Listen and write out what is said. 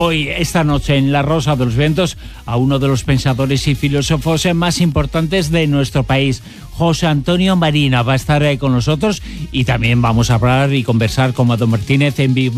Hoy, esta noche, en La Rosa de los Vientos, a uno de los pensadores y filósofos más importantes de nuestro país, José Antonio Marina, va a estar con nosotros, y también vamos a hablar y conversar con Mado Martínez en Vivo